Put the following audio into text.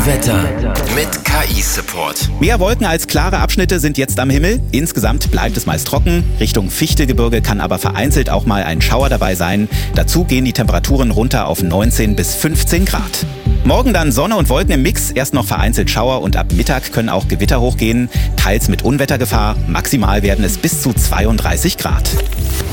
Wetter mit KI-Support. Mehr Wolken als klare Abschnitte sind jetzt am Himmel. Insgesamt bleibt es meist trocken. Richtung Fichtegebirge kann aber vereinzelt auch mal ein Schauer dabei sein. Dazu gehen die Temperaturen runter auf 19 bis 15 Grad. Morgen dann Sonne und Wolken im Mix, erst noch vereinzelt Schauer und ab Mittag können auch Gewitter hochgehen, teils mit Unwettergefahr. Maximal werden es bis zu 32 Grad.